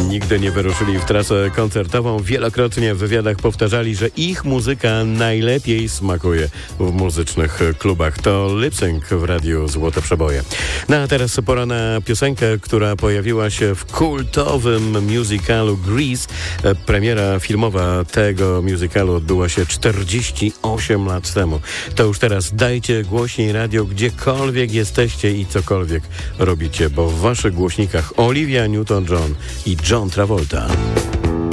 nigdy nie wyruszyli w trasę koncertową. Wielokrotnie w wywiadach powtarzali, że ich muzyka najlepiej smakuje w muzycznych klubach. To Lip Sync w radiu Złote Przeboje. No a teraz pora na piosenkę, która pojawiła się w kultowym musicalu Grease. Premiera filmowa tego musicalu odbyła się 48 lat temu. To już teraz dajcie głośniej radio, gdziekolwiek jesteście i cokolwiek robicie, bo w waszych głośnikach Olivia Newton-John i John Travolta.